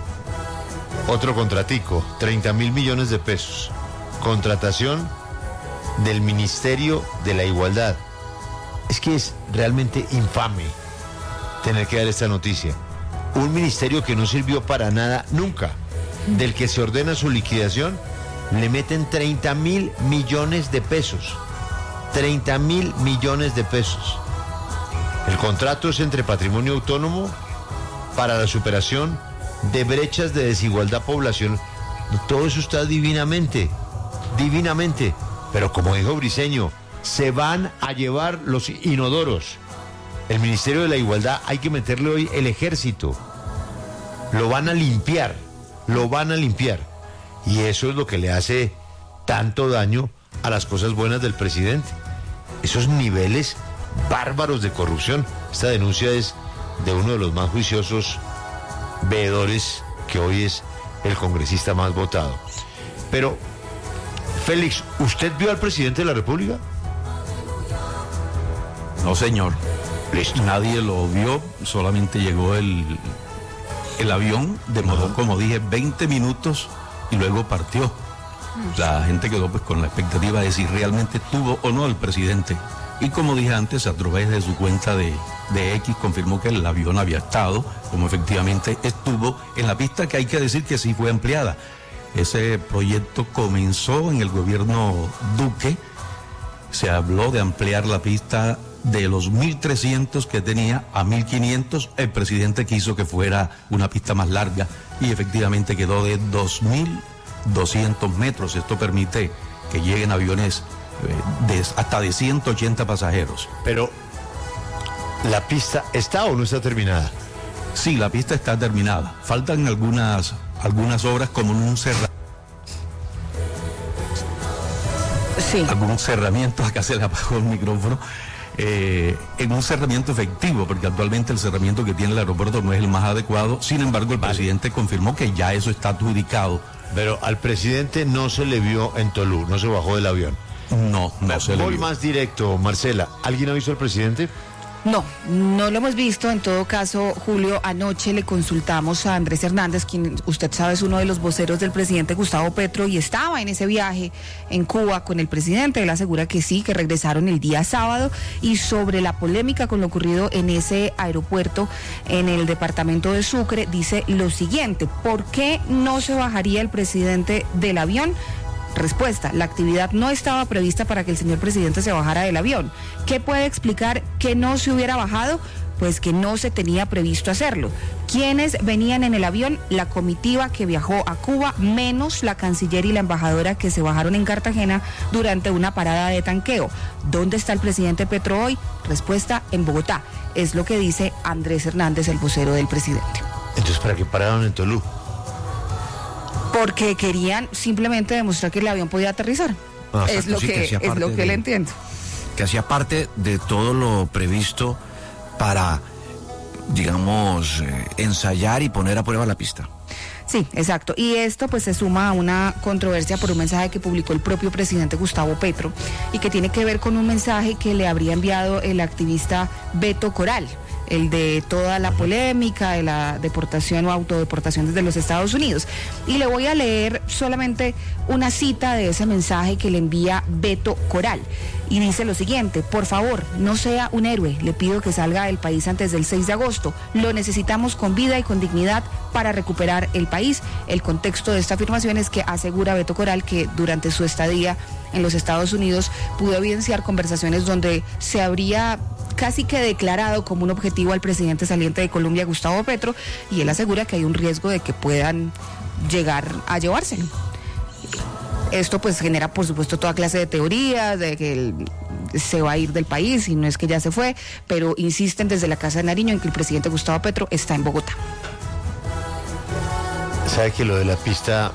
otro contratico, treinta mil millones de pesos. Contratación del Ministerio de la Igualdad. Es que es realmente infame tener que dar esta noticia. Un ministerio que no sirvió para nada nunca, del que se ordena su liquidación, le meten treinta mil millones de pesos. treinta mil millones de pesos. El contrato es entre Patrimonio Autónomo para la superación de brechas de desigualdad poblacional. Todo eso está divinamente, divinamente. Pero como dijo Briceño, se van a llevar los inodoros. El Ministerio de la Igualdad hay que meterle hoy el ejército. Lo van a limpiar, lo van a limpiar. Y eso es lo que le hace tanto daño a las cosas buenas del presidente. Esos niveles bárbaros de corrupción. Esta denuncia es de uno de los más juiciosos veedores, que hoy es el congresista más votado. Pero, Félix, ¿usted vio al presidente de la República? No, señor. Listo. Nadie lo vio, solamente llegó el, el avión, demoró, como dije, veinte minutos y luego partió. La gente quedó pues con la expectativa de si realmente estuvo o no el presidente. Y como dije antes, a través de su cuenta de, de X confirmó que el avión había estado, como efectivamente estuvo, en la pista, que hay que decir que sí fue ampliada. Ese proyecto comenzó en el gobierno Duque. Se habló de ampliar la pista de los mil trescientos que tenía a mil quinientos. El presidente quiso que fuera una pista más larga y efectivamente quedó de dos mil doscientos metros. Esto permite que lleguen aviones eh, de, hasta de ciento ochenta pasajeros. Pero, ¿la pista está o no está terminada? Sí, la pista está terminada. Faltan algunas, algunas obras como un cerramiento. Sí. Algún cerramiento, acá se le apagó el micrófono. Eh, en un cerramiento efectivo, porque actualmente el cerramiento que tiene el aeropuerto no es el más adecuado. Sin embargo, el vale. presidente confirmó que ya eso está adjudicado. Pero al presidente no se le vio en Tolú, no se bajó del avión. No, no, no se le vio. Voy más directo, Marcela. ¿Alguien ha visto al presidente? No, no lo hemos visto. En todo caso, Julio, anoche le consultamos a Andrés Hernández, quien usted sabe es uno de los voceros del presidente Gustavo Petro y estaba en ese viaje en Cuba con el presidente. Él asegura que sí, que regresaron el día sábado. Y sobre la polémica con lo ocurrido en ese aeropuerto en el departamento de Sucre, dice lo siguiente: ¿por qué no se bajaría el presidente del avión? Respuesta: la actividad no estaba prevista para que el señor presidente se bajara del avión. ¿Qué puede explicar que no se hubiera bajado? Pues que no se tenía previsto hacerlo. ¿Quiénes venían en el avión? La comitiva que viajó a Cuba, menos la canciller y la embajadora que se bajaron en Cartagena durante una parada de tanqueo. ¿Dónde está el presidente Petro hoy? Respuesta: en Bogotá. Es lo que dice Andrés Hernández, el vocero del presidente. Entonces, ¿para qué pararon en Tolú? Porque querían simplemente demostrar que el avión podía aterrizar. Ah, es lo sí, que, que es lo que de, le entiendo. Que hacía parte de todo lo previsto para, digamos, eh, ensayar y poner a prueba la pista. Sí, exacto. Y esto pues se suma a una controversia por un mensaje que publicó el propio presidente Gustavo Petro y que tiene que ver con un mensaje que le habría enviado el activista Beto Coral. el de toda la polémica de la deportación o autodeportación desde los Estados Unidos. Y le voy a leer solamente una cita de ese mensaje que le envía Beto Coral. Y dice lo siguiente: por favor, no sea un héroe, le pido que salga del país antes del seis de agosto, lo necesitamos con vida y con dignidad para recuperar el país. El contexto de esta afirmación es que asegura Beto Coral que durante su estadía en los Estados Unidos pudo evidenciar conversaciones donde se habría casi que declarado como un objetivo al presidente saliente de Colombia, Gustavo Petro, y él asegura que hay un riesgo de que puedan llegar a llevárselo. Esto pues genera por supuesto toda clase de teorías de que él se va a ir del país y no es que ya se fue, pero insisten desde la Casa de Nariño en que el presidente Gustavo Petro está en Bogotá. ¿Sabe que lo de la pista...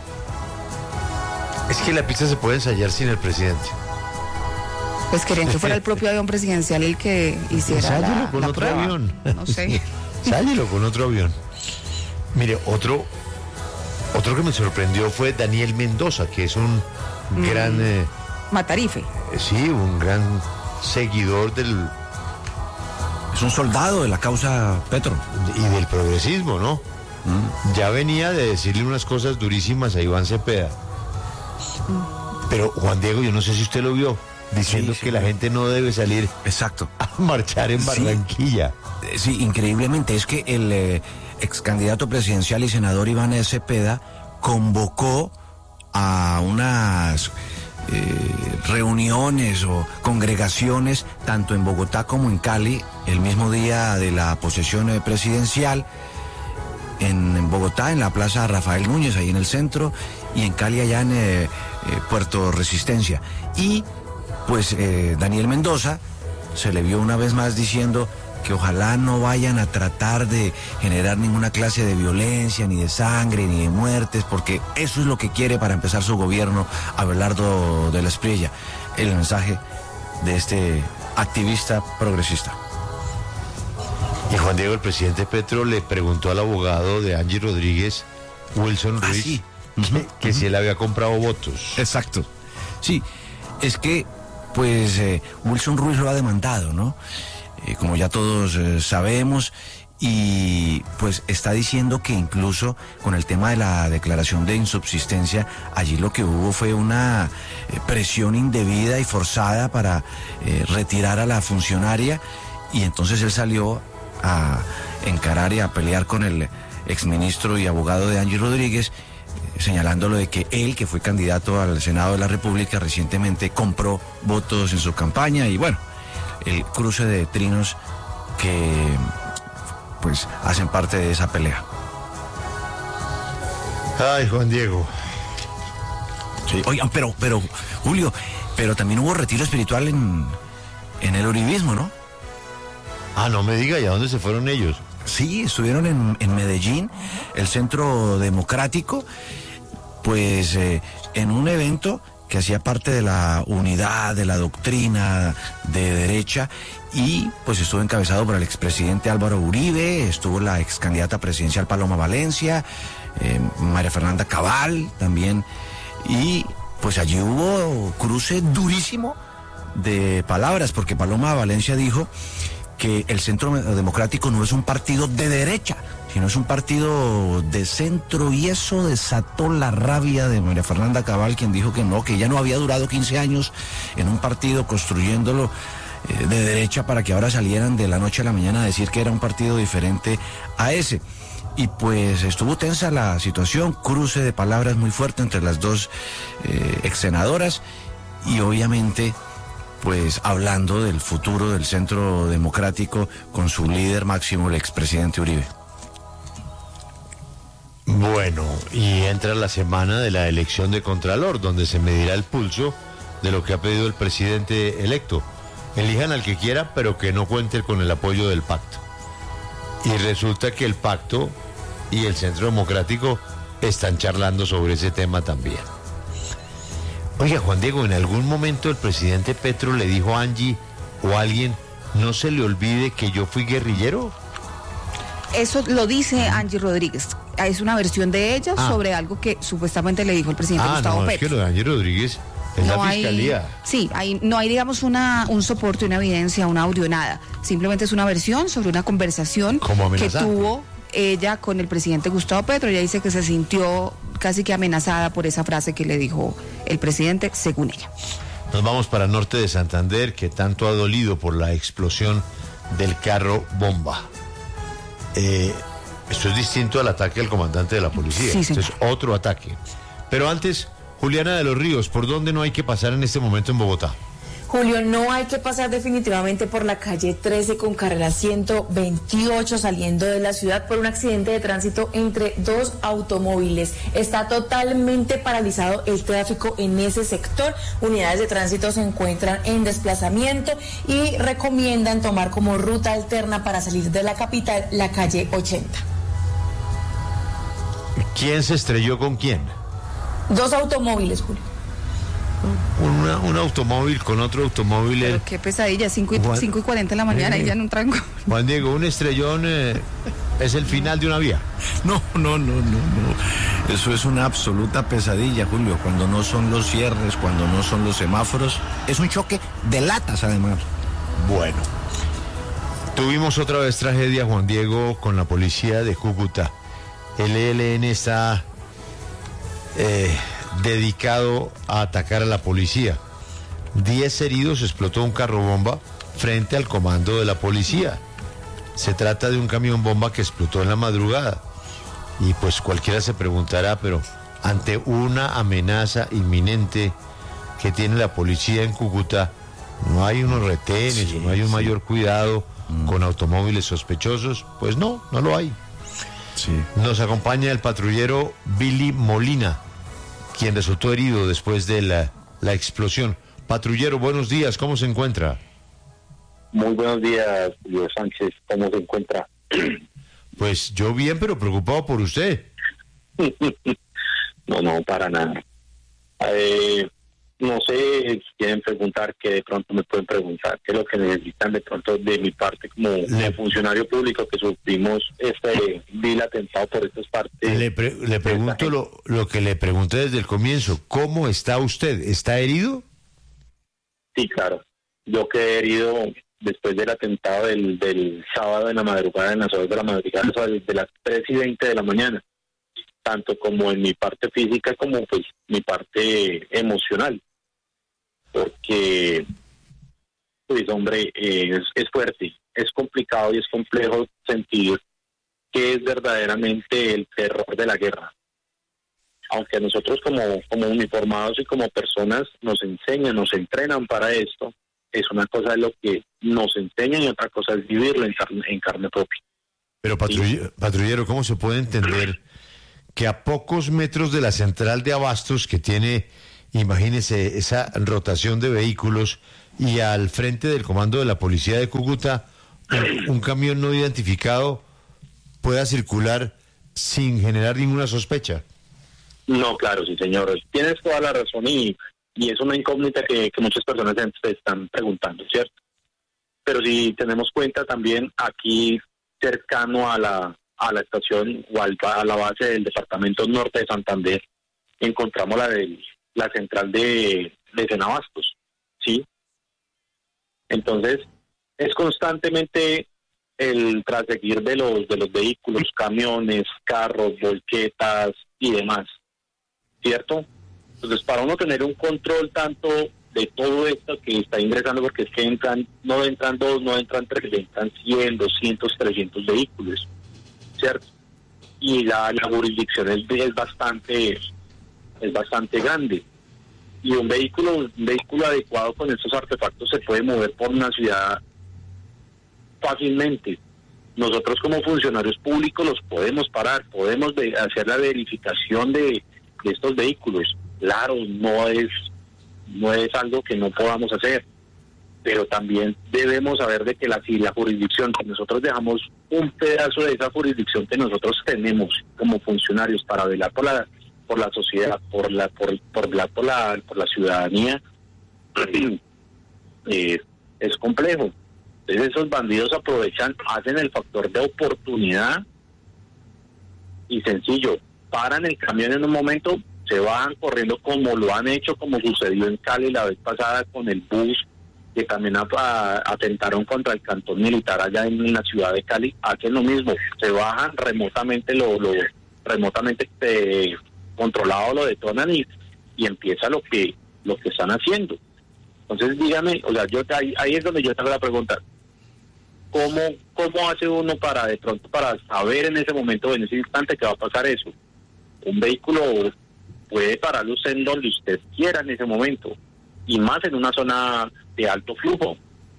Es que la pista se puede ensayar sin el presidente? Pues querían que fuera el propio avión presidencial el que hiciera la, con la otro prueba. avión. No sé. Sállelo con otro avión. Mire, otro... Otro que me sorprendió fue Daniel Mendoza, que es un mm. gran... Eh, Matarife. Sí, un gran seguidor del... Es un soldado de la causa Petro. Y del progresismo, ¿no? Mm. Ya venía de decirle unas cosas durísimas a Iván Cepeda. Mm. Pero Juan Diego, yo no sé si usted lo vio, diciendo sí, sí, que la gente no debe salir... Exacto. A marchar en Barranquilla. Sí, sí, increíblemente, es que el... Eh, ex candidato presidencial y senador Iván Cepeda convocó a unas eh, reuniones o congregaciones tanto en Bogotá como en Cali el mismo día de la posesión eh, presidencial. En, en Bogotá, en la Plaza Rafael Núñez, ahí en el centro, y en Cali, allá en eh, eh, Puerto Resistencia. Y pues eh, Daniel Mendoza se le vio una vez más diciendo que ojalá no vayan a tratar de generar ninguna clase de violencia, ni de sangre, ni de muertes, porque eso es lo que quiere para empezar su gobierno, Abelardo de la Espriella. El mensaje de este activista progresista. Y Juan Diego, el presidente Petro le preguntó al abogado de Angie Rodríguez, Wilson Ruiz, ah, sí. que, uh-huh. que si él había comprado votos. Exacto. Sí, es que, pues, eh, Wilson Ruiz lo ha demandado, ¿no? Eh, como ya todos eh, sabemos, y pues está diciendo que incluso con el tema de la declaración de insubsistencia, allí lo que hubo fue una eh, presión indebida y forzada para eh, retirar a la funcionaria, y entonces él salió a encarar y a pelear con el exministro y abogado de Angie Rodríguez, eh, señalándolo de que él, que fue candidato al Senado de la República recientemente, compró votos en su campaña, y bueno, el cruce de trinos que pues hacen parte de esa pelea. Ay, Juan Diego. Sí. Oigan, pero, pero, Julio, pero también hubo retiro espiritual en, en el uribismo, ¿no? Ah, no me diga, ¿y a dónde se fueron ellos? Sí, estuvieron en, en Medellín, el Centro Democrático, pues eh, en un evento que hacía parte de la unidad, de la doctrina de derecha, y pues estuvo encabezado por el expresidente Álvaro Uribe, estuvo la ex candidata presidencial Paloma Valencia, eh, María Fernanda Cabal también, y pues allí hubo cruce durísimo de palabras, porque Paloma Valencia dijo que el Centro Democrático no es un partido de derecha, sino es un partido de centro, y eso desató la rabia de María Fernanda Cabal, quien dijo que no, que ella no había durado quince años en un partido construyéndolo eh, de derecha para que ahora salieran de la noche a la mañana a decir que era un partido diferente a ese. Y pues estuvo tensa la situación, cruce de palabras muy fuerte entre las dos eh, ex senadoras, y obviamente pues hablando del futuro del Centro Democrático con su líder máximo, el expresidente Uribe. Bueno, y entra la semana de la elección de Contralor, donde se medirá el pulso de lo que ha pedido el presidente electo. Elijan al que quiera, pero que no cuente con el apoyo del pacto. Y resulta que el pacto y el Centro Democrático están charlando sobre ese tema también. Oiga, Juan Diego, ¿en algún momento el presidente Petro le dijo a Angie o a alguien, no se le olvide que yo fui guerrillero? Eso lo dice Angie Rodríguez. Es una versión de ella ah. sobre algo que supuestamente le dijo el presidente ah, Gustavo no, Petro. Es que lo de Angie Rodríguez Es no la hay, fiscalía. Sí, hay, no hay, digamos, una, un soporte, una evidencia, un audio, nada. Simplemente es una versión sobre una conversación que tuvo ella con el presidente Gustavo Petro. Ella dice que se sintió casi que amenazada por esa frase que le dijo el presidente, según ella. Nos vamos para el norte de Santander, que tanto ha dolido por la explosión del carro bomba. Eh, esto es distinto al ataque al comandante de la policía. Sí, esto es otro ataque. Pero antes, Juliana de los Ríos, ¿por dónde no hay que pasar en este momento en Bogotá? Julio, no hay que pasar definitivamente por la calle trece con carrera ciento veintiocho saliendo de la ciudad por un accidente de tránsito entre dos automóviles. Está totalmente paralizado el tráfico en ese sector. Unidades de tránsito se encuentran en desplazamiento y recomiendan tomar como ruta alterna para salir de la capital la calle ochenta. ¿Quién se estrelló con quién? Dos automóviles, Julio. Una, un automóvil con otro automóvil. Pero qué pesadilla, cinco y, cinco y cuarenta de la mañana y ya en un tranco. Juan Diego, un estrellón eh, es el final de una vía. No, no, no, no, no. Eso es una absoluta pesadilla, Julio. Cuando no son los cierres, cuando no son los semáforos, es un choque de latas, además. Bueno, tuvimos otra vez tragedia, Juan Diego, con la policía de Cúcuta. El E L N está eh, dedicado a atacar a la policía. Diez heridos, explotó un carro bomba frente al comando de la policía. Se trata de un camión bomba que explotó en la madrugada. Y pues cualquiera se preguntará, pero ante una amenaza inminente que tiene la policía en Cúcuta, ¿no hay unos retenes, sí, no hay un sí. mayor cuidado mm. con automóviles sospechosos? Pues no, no lo hay. Sí. Nos acompaña el patrullero Billy Molina, quien resultó herido después de la, la explosión. Patrullero, buenos días, ¿cómo se encuentra? Muy buenos días, Julio Sánchez, ¿cómo se encuentra? Pues yo bien, pero preocupado por usted. No, no, para nada. Eh, no sé si quieren preguntar, que de pronto me pueden preguntar, qué es lo que necesitan de pronto de mi parte como le, funcionario público que sufrimos este vil atentado por estas partes. Le, pre, le pregunto lo, lo que le pregunté desde el comienzo, ¿cómo está usted? ¿Está herido? Sí, claro. Yo quedé herido después del atentado del, del sábado en la madrugada, en las horas de la madrugada, de las tres y veinte de la mañana, tanto como en mi parte física como pues mi parte emocional, porque pues hombre, eh, es, es fuerte, es complicado y es complejo sentir que es verdaderamente el terror de la guerra. Aunque nosotros como, como uniformados y como personas nos enseñan, nos entrenan para esto, es una cosa de lo que nos enseñan y otra cosa es vivirlo en carne, en carne propia. Pero patrullero, ¿sí? patrullero, ¿cómo se puede entender que a pocos metros de la central de abastos que tiene, imagínese, esa rotación de vehículos y al frente del comando de la policía de Cúcuta, un, un camión no identificado pueda circular sin generar ninguna sospecha? No, claro, sí, señor. Tienes toda la razón y, y es una incógnita que, que muchas personas se están preguntando, ¿cierto? Pero si tenemos cuenta también aquí cercano a la a la estación o al, a la base del departamento norte de Santander, encontramos la de la central de, de Senabastos, ¿sí? Entonces, es constantemente el traseguir de los de los vehículos, camiones, carros, volquetas y demás, ¿cierto? Entonces, para uno tener un control tanto de todo esto que está ingresando, porque es que entran, no entran dos, no entran tres, entran cien, doscientos, trescientos vehículos, ¿cierto? Y la, la jurisdicción es, es bastante es bastante grande. Y un vehículo, un vehículo adecuado con estos artefactos se puede mover por una ciudad fácilmente. Nosotros como funcionarios públicos los podemos parar, podemos de, hacer la verificación de, de estos vehículos. Claro, no es no es algo que no podamos hacer, pero también debemos saber de que la, si la jurisdicción, que nosotros dejamos un pedazo de esa jurisdicción que nosotros tenemos como funcionarios para velar por la por la sociedad, por la por, por velar por la por la ciudadanía, eh, es complejo. Entonces esos bandidos aprovechan, hacen el factor de oportunidad y sencillo, paran el camión en un momento, se bajan corriendo como lo han hecho, como sucedió en Cali la vez pasada con el bus, que también a, a, atentaron contra el cantón militar allá en la ciudad de Cali. Hacen lo mismo, se bajan remotamente, lo, lo remotamente eh, controlado lo detonan y, y empieza lo que lo que están haciendo. Entonces dígame, o sea, yo ahí, ahí es donde yo te hago la pregunta, ¿cómo, cómo hace uno para de pronto para saber en ese momento, en ese instante que va a pasar eso? Un vehículo puede pararlo usted en donde usted quiera en ese momento, y más en una zona de alto flujo.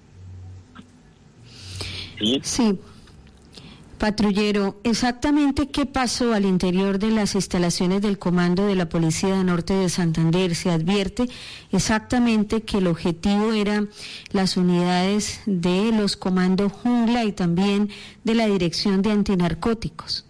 ¿Sí? Sí. Patrullero, ¿exactamente qué pasó al interior de las instalaciones del Comando de la Policía Norte de Santander? Se advierte exactamente que el objetivo eran las unidades de los comandos Jungla y también de la Dirección de Antinarcóticos.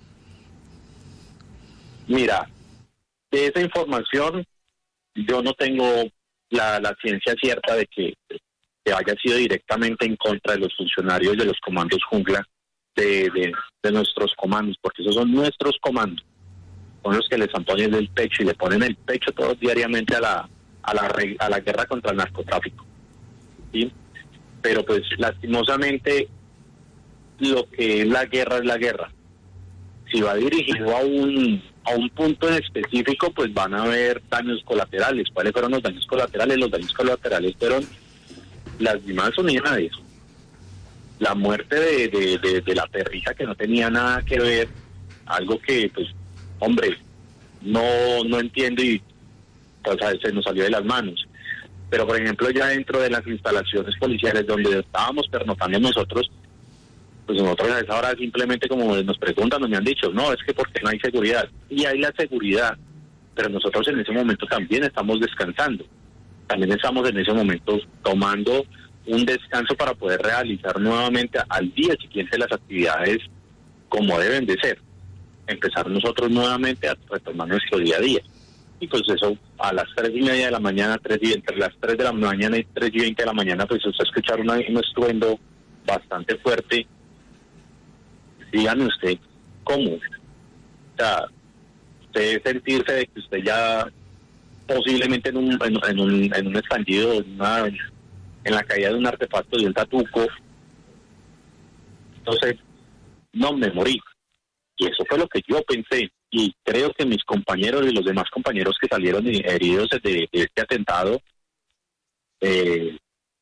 Mira, de esa información yo no tengo la, la ciencia cierta de que, que haya sido directamente en contra de los funcionarios de los comandos Jungla, De, de, de nuestros comandos, porque esos son nuestros comandos, son los que les ponen el pecho y le ponen el pecho todos diariamente a la a la, a la guerra contra el narcotráfico, ¿sí? Pero pues lastimosamente lo que es la guerra es la guerra. Si va dirigido a un a un punto en específico, pues van a haber daños colaterales. ¿Cuáles fueron los daños colaterales? Los daños colaterales fueron las demás unidades. La muerte de, de, de, de la perrija, que no tenía nada que ver, algo que, pues, hombre, no no entiendo y pues, se nos salió de las manos. Pero, por ejemplo, ya dentro de las instalaciones policiales donde estábamos pernotando nosotros, pues nosotros a esa hora simplemente, como nos preguntan, nos me han dicho, no, es que porque no hay seguridad. Y hay la seguridad, pero nosotros en ese momento también estamos descansando. También estamos en ese momento tomando un descanso para poder realizar nuevamente al día siguiente las actividades como deben de ser. Empezar nosotros nuevamente a retomar nuestro día a día. Y pues eso, a las tres y media de la mañana, tres y, entre las tres de la mañana y tres y veinte de la mañana, pues usted escuchar una, un estruendo bastante fuerte. Dígame usted, ¿cómo? O sea, usted sentirse de que usted ya posiblemente en un, en, en un, en un estallido, en una... en la caída de un artefacto, de un tatuco. Entonces, no me morí. Y eso fue lo que yo pensé. Y creo que mis compañeros y los demás compañeros que salieron heridos de, de este atentado, eh,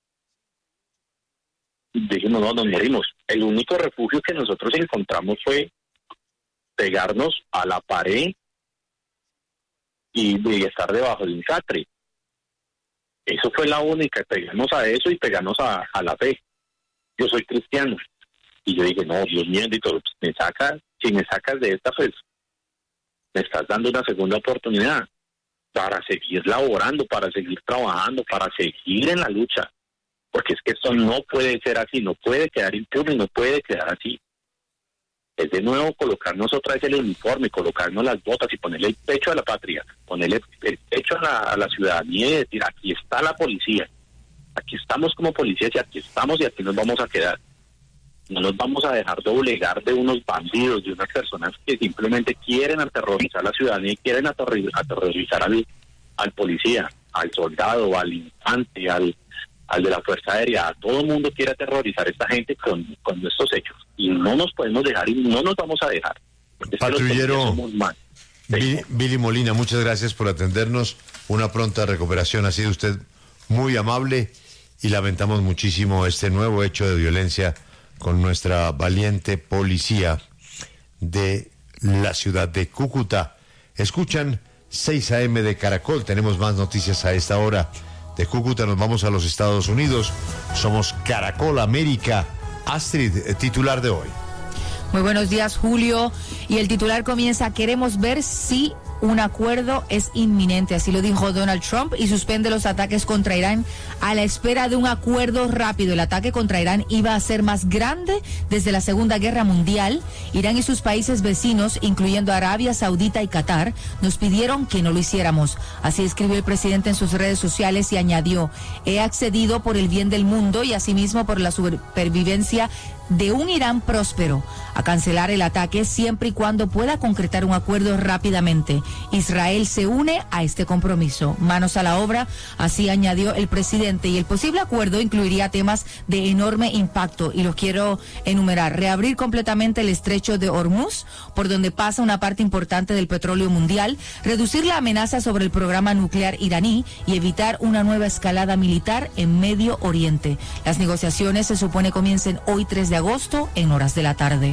dijimos, no, nos morimos. El único refugio que nosotros encontramos fue pegarnos a la pared y, y estar debajo de un catre. Eso fue la única, pegamos a eso y pegamos a, a la fe. Yo soy cristiano. Y yo dije, no, Dios mío, bendito, me sacas, si me sacas de esta, pues me estás dando una segunda oportunidad para seguir laborando, para seguir trabajando, para seguir en la lucha. Porque es que esto no puede ser así, no puede quedar impune, no puede quedar así. Es de nuevo colocarnos otra vez el uniforme, colocarnos las botas y ponerle el pecho a la patria, ponerle el pecho a la, a la ciudadanía y decir, aquí está la policía, aquí estamos como policías y aquí estamos y aquí nos vamos a quedar. No nos vamos a dejar doblegar de unos bandidos, de unas personas que simplemente quieren aterrorizar a la ciudadanía y quieren aterrorizar, aterrorizar al, al policía, al soldado, al infante, al... al de la Fuerza Aérea. A todo el mundo quiere aterrorizar a esta gente con, con estos hechos. Y no nos podemos dejar y no nos vamos a dejar. Patrullero Billy, Billy Molina, muchas gracias por atendernos. Una pronta recuperación. Ha sido usted muy amable y lamentamos muchísimo este nuevo hecho de violencia con nuestra valiente policía de la ciudad de Cúcuta. Escuchan seis a eme de Caracol. Tenemos más noticias a esta hora. De Cúcuta nos vamos a los Estados Unidos. Somos Caracol América. Astrid, titular de hoy. Muy buenos días, Julio. Y el titular comienza: queremos ver si un acuerdo es inminente. Así lo dijo Donald Trump y suspende los ataques contra Irán a la espera de un acuerdo rápido. El ataque contra Irán iba a ser más grande desde la Segunda Guerra Mundial. Irán y sus países vecinos, incluyendo Arabia Saudita y Qatar, nos pidieron que no lo hiciéramos. Así escribió el presidente en sus redes sociales y añadió: he accedido por el bien del mundo y asimismo por la supervivencia de un Irán próspero a cancelar el ataque siempre y cuando pueda concretar un acuerdo rápidamente. Israel se une a este compromiso. Manos a la obra, así añadió el presidente, y el posible acuerdo incluiría temas de enorme impacto, y los quiero enumerar: reabrir completamente el estrecho de Hormuz, por donde pasa una parte importante del petróleo mundial, reducir la amenaza sobre el programa nuclear iraní y evitar una nueva escalada militar en Medio Oriente. Las negociaciones se supone comiencen hoy tres de agosto en horas de la tarde.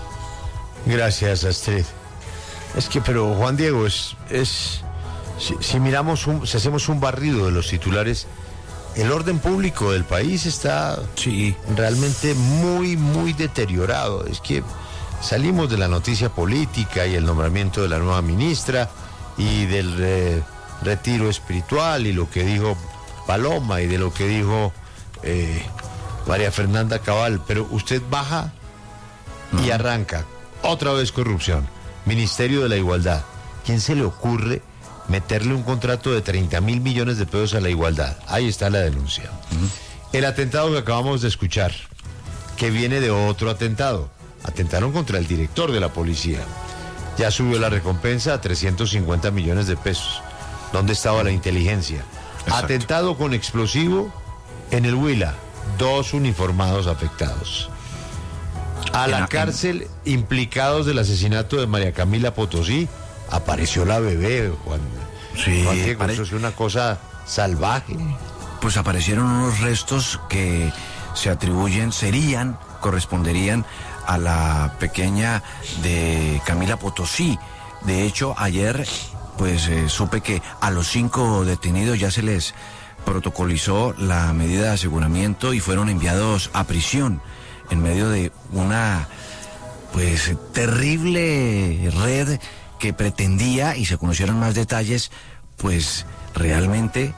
Gracias, Astrid. Es que, pero Juan Diego, es, es si, si miramos, un, si hacemos un barrido de los titulares, el orden público del país está sí. realmente muy, muy deteriorado. Es que salimos de la noticia política y el nombramiento de la nueva ministra y del eh, retiro espiritual y lo que dijo Paloma y de lo que dijo eh, María Fernanda Cabal, pero usted baja uh-huh. y arranca. Otra vez corrupción. Ministerio de la Igualdad. ¿Quién se le ocurre meterle un contrato de treinta mil millones de pesos a la igualdad? Ahí está la denuncia. Uh-huh. El atentado que acabamos de escuchar, que viene de otro atentado. Atentaron contra el director de la policía. Ya subió la recompensa a trescientos cincuenta millones de pesos. ¿Dónde estaba la inteligencia? Exacto. Atentado con explosivo en el Huila. Dos uniformados afectados. A la cárcel, implicados del asesinato de María Camila Potosí, apareció la bebé, Juan. Sí, Juan Diego, pare... eso es una cosa salvaje. Pues aparecieron unos restos que se atribuyen, serían, corresponderían a la pequeña de Camila Potosí. De hecho, ayer, pues eh, supe que a los cinco detenidos ya se les protocolizó la medida de aseguramiento y fueron enviados a prisión en medio de una pues terrible red que pretendía, y se conocieron más detalles, pues realmente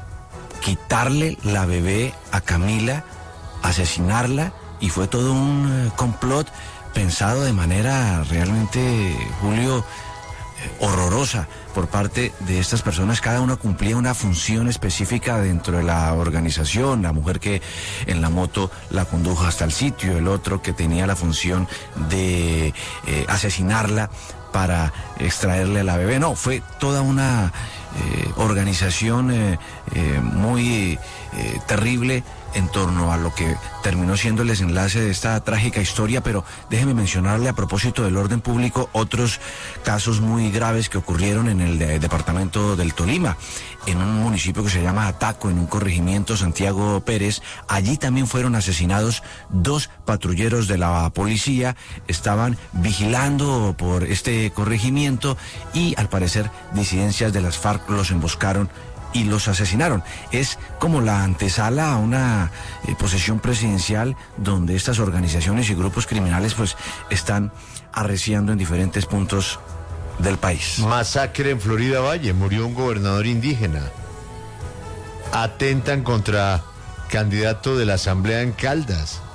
quitarle la bebé a Camila, asesinarla, y fue todo un complot pensado de manera realmente, Julio, horrorosa por parte de estas personas. Cada una cumplía una función específica dentro de la organización. La mujer que en la moto la condujo hasta el sitio, el otro que tenía la función de eh, asesinarla para extraerle a la bebé. No, fue toda una eh, organización eh, eh, muy eh, terrible en torno a lo que terminó siendo el desenlace de esta trágica historia. Pero déjeme mencionarle, a propósito del orden público, otros casos muy graves que ocurrieron en el de, departamento del Tolima, en un municipio que se llama Ataco, en un corregimiento Santiago Pérez. Allí también fueron asesinados dos patrulleros de la policía. Estaban vigilando por este corregimiento y al parecer disidencias de las FARC los emboscaron y los asesinaron. Es como la antesala a una eh, posesión presidencial donde estas organizaciones y grupos criminales pues están arreciando en diferentes puntos del país. Masacre en Florida Valle, murió un gobernador indígena. Atentan contra candidato de la Asamblea en Caldas.